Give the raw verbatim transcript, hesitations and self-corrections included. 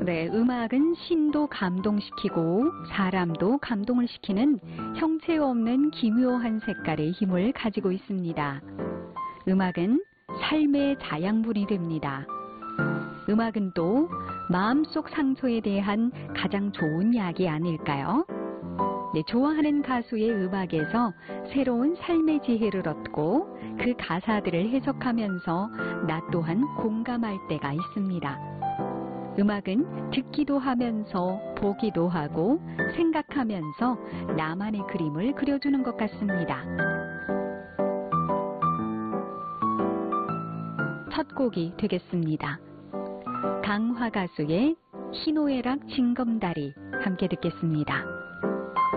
네, 음악은 신도 감동시키고 사람도 감동을 시키는 형체 없는 기묘한 색깔의 힘을 가지고 있습니다. 음악은 삶의 자양분이 됩니다. 음악은 또 마음속 상처에 대한 가장 좋은 약이 아닐까요? 네, 좋아하는 가수의 음악에서 새로운 삶의 지혜를 얻고 그 가사들을 해석하면서 나 또한 공감할 때가 있습니다. 음악은 듣기도 하면서 보기도 하고 생각하면서 나만의 그림을 그려주는 것 같습니다. 첫 곡이 되겠습니다. 강화 가수의 희노애락 징검다리 함께 듣겠습니다.